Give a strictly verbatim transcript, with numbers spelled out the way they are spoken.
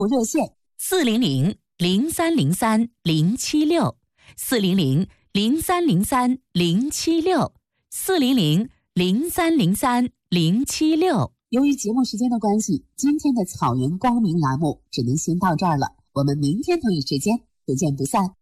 热线四零零零三零三零七六，四零零零三零三零七六，四零零零三零三零七六。 由于节目时间的关系，今天的草原光明栏目只能先到这儿了。我们明天同一时间不见不散。